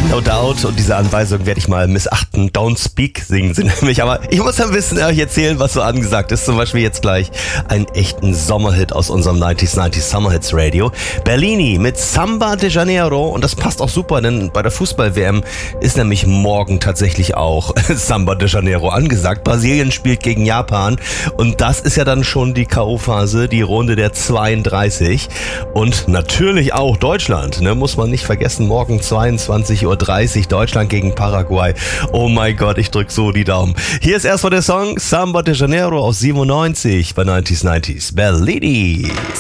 No Doubt, und diese Anweisung werde ich mal missachten. Don't Speak singen sie nämlich. Aber ich muss ein bisschen euch erzählen, was so angesagt ist. Zum Beispiel jetzt gleich einen echten Sommerhit aus unserem 90s Summer Hits Radio. Bellini mit Samba de Janeiro. Und das passt auch super, denn bei der Fußball-WM ist nämlich morgen tatsächlich auch Samba de Janeiro angesagt. Brasilien spielt gegen Japan. Und das ist ja dann schon die K.O.-Phase, die Runde der 32. Und natürlich auch Deutschland, ne, muss man nicht vergessen. Morgen 22:30 Uhr Deutschland gegen Paraguay. Oh mein Gott, ich drück so die Daumen. Hier ist erstmal der Song Samba de Janeiro aus 97 bei 90s. Bellini.